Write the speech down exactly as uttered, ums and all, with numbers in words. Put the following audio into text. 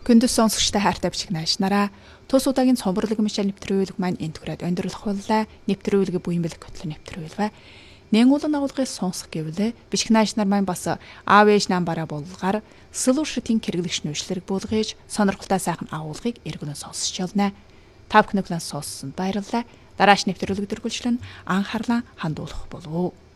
Күндүс сонсогчтой хайртай бичиг наашнараа тус удаагийн цомборлог мишэл нэвтрүүлэг маань энэ түрээд өндөрлөх боллаа. Нэвтрүүлгийн буянбэлэг хөтлөн нэвтрүүлвэ. Нэн улан агуулгыг сонсох гэвэл бичиг наашнар маань бас аав ээж намбараа болгоор солиушртын хэрэглэгч нөөшлөрг буулгаж сонирхолтой сайхан агуулгыг эргэнэ сонсож явна. Та бүхэн сонссонд баярлалаа. Дарааш нэвтрүүлэг дөрвөлжлөн анхаарлаа хандуулах болов уу.